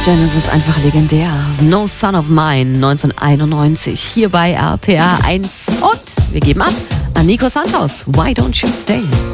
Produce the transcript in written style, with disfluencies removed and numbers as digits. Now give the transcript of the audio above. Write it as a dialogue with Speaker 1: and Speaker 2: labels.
Speaker 1: Genesis einfach legendär. No Son of Mine, 1991, hier bei RPA 1. Und wir geben ab an Nico Santos. Why don't you stay?